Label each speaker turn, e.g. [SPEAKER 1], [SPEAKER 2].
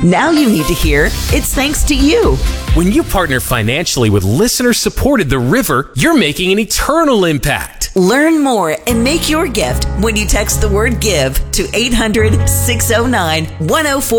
[SPEAKER 1] Now you need to hear it's thanks to you.
[SPEAKER 2] When you partner financially with listener-supported The River, you're making an eternal impact.
[SPEAKER 1] Learn more and make your gift when you text the word GIVE to 800-609-1040.